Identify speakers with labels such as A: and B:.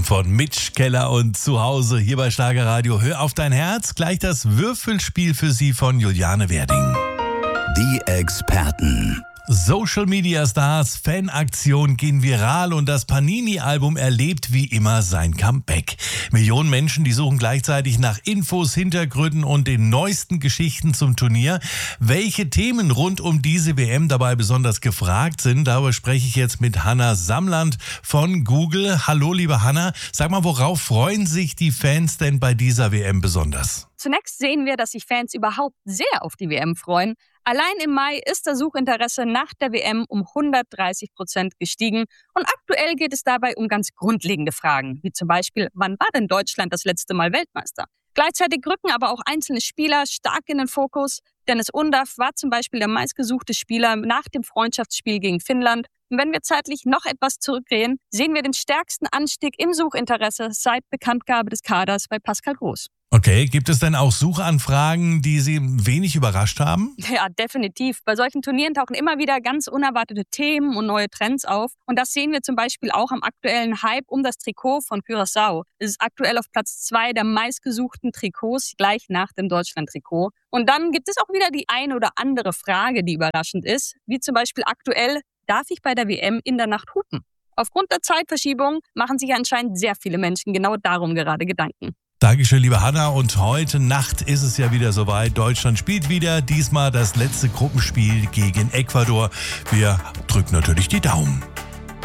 A: von Mitch Keller und zu Hause hier bei Schlagerradio. Hör auf dein Herz, gleich das Würfelspiel für Sie von Juliane Werding.
B: Die Experten.
A: Social Media Stars, Fanaktion gehen viral und das Panini-Album erlebt wie immer sein Comeback. Millionen Menschen, die suchen gleichzeitig nach Infos, Hintergründen und den neuesten Geschichten zum Turnier. Welche Themen rund um diese WM dabei besonders gefragt sind, darüber spreche ich jetzt mit Hanna Samland von Google. Hallo liebe Hanna, sag mal, worauf freuen sich die Fans denn bei dieser WM besonders?
C: Zunächst sehen wir, dass sich Fans überhaupt sehr auf die WM freuen. Allein im Mai ist das Suchinteresse nach der WM um 130% gestiegen. Und aktuell geht es dabei um ganz grundlegende Fragen, wie zum Beispiel, wann war denn Deutschland das letzte Mal Weltmeister? Gleichzeitig rücken aber auch einzelne Spieler stark in den Fokus. Dennis Undaff war zum Beispiel der meistgesuchte Spieler nach dem Freundschaftsspiel gegen Finnland. Und wenn wir zeitlich noch etwas zurückgehen, sehen wir den stärksten Anstieg im Suchinteresse seit Bekanntgabe des Kaders bei Pascal Groß.
A: Okay, gibt es denn auch Suchanfragen, die Sie wenig überrascht haben?
C: Ja, definitiv. Bei solchen Turnieren tauchen immer wieder ganz unerwartete Themen und neue Trends auf. Und das sehen wir zum Beispiel auch am aktuellen Hype um das Trikot von Curaçao. Es ist aktuell auf Platz 2 der meistgesuchten Trikots, gleich nach dem Deutschland-Trikot. Und dann gibt es auch wieder die eine oder andere Frage, die überraschend ist, wie zum Beispiel aktuell, darf ich bei der WM in der Nacht hupen? Aufgrund der Zeitverschiebung machen sich anscheinend sehr viele Menschen genau darum gerade Gedanken.
A: Dankeschön, liebe Hanna. Und heute Nacht ist es ja wieder soweit. Deutschland spielt wieder. Diesmal das letzte Gruppenspiel gegen Ecuador. Wir drücken natürlich die Daumen.